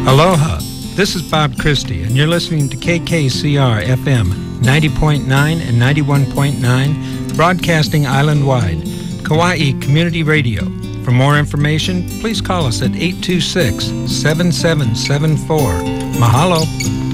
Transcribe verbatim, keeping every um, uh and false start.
Aloha, this is Bob Christie, and you're listening to K K C R F M ninety point nine and ninety-one point nine, broadcasting island-wide, Kauai Community Radio. For more information, please call us at eight two six, seven seven seven four. Mahalo.